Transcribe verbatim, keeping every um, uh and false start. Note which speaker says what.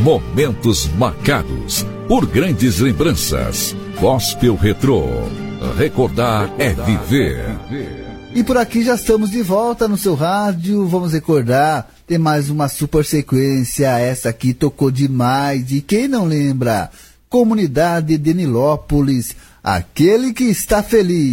Speaker 1: Momentos marcados por grandes lembranças. Gospel Retrô. Recordar é viver.
Speaker 2: E por aqui já estamos de volta no seu rádio. Vamos recordar. Tem mais uma super sequência. Essa aqui tocou demais. E quem não lembra? Comunidade de Nilópolis. Aquele que está feliz.